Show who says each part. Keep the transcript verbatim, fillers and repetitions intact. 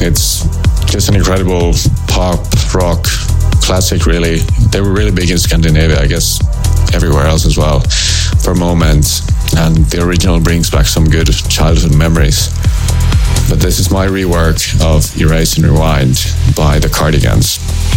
Speaker 1: It's just an incredible pop rock classic, really. They were really big in Scandinavia, I guess everywhere else as well, for a moment. And the original brings back some good childhood memories. But this is my rework of Erase and Rewind by the Cardigans.